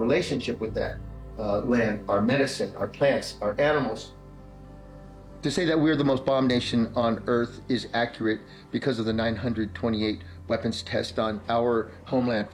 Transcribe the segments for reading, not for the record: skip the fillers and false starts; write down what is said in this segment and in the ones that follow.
relationship with that land, our medicine, our plants, our animals. To say that we're the most bombed nation on Earth is accurate because of the 928 weapons test on our homeland.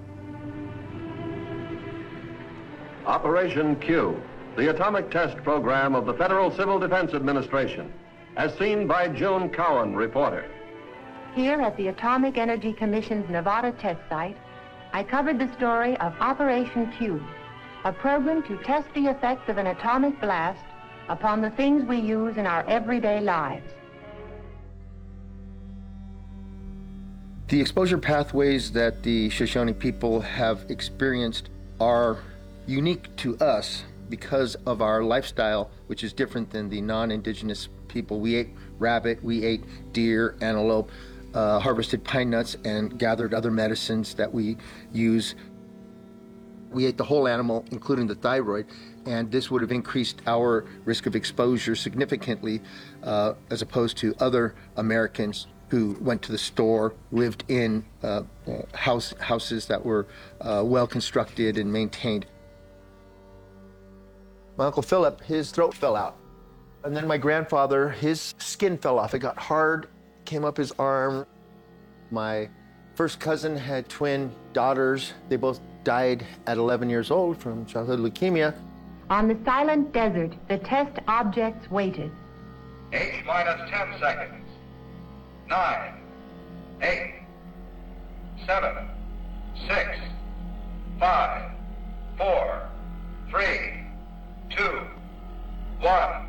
Operation Q, the atomic test program of the Federal Civil Defense Administration, as seen by June Cowan, reporter. Here at the Atomic Energy Commission's Nevada test site, I covered the story of Operation Q, a program to test the effects of an atomic blast upon the things we use in our everyday lives. The exposure pathways that the Shoshone people have experienced are unique to us because of our lifestyle, which is different than the non-indigenous people. We ate rabbit, we ate deer, antelope, harvested pine nuts, and gathered other medicines that we use. We ate the whole animal, including the thyroid, and this would have increased our risk of exposure significantly as opposed to other Americans who went to the store, lived in houses that were well constructed and maintained. My Uncle Philip, his throat fell out. And then my grandfather, his skin fell off. It got hard, came up his arm. My first cousin had twin daughters. They both died at 11 years old from childhood leukemia. On the silent desert, the test objects waited. H minus 10 seconds. 9, 8, 7, 6, 5, 4, 3, 2, 1.